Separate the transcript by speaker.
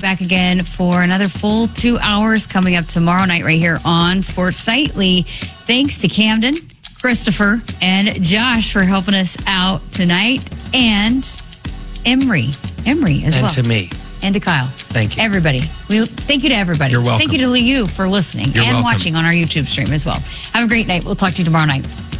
Speaker 1: back again for another full 2 hours coming up tomorrow night right here on Sports Nightly. Thanks to Camden, Christopher, and Josh for helping us out tonight, and Emery as well.
Speaker 2: And to me.
Speaker 1: And to Kyle.
Speaker 2: Thank you.
Speaker 1: Everybody. Thank you to everybody.
Speaker 2: You're welcome.
Speaker 1: Thank you to you for listening and
Speaker 2: welcome.
Speaker 1: watching on our YouTube stream as well. Have a great night. We'll talk to you tomorrow night.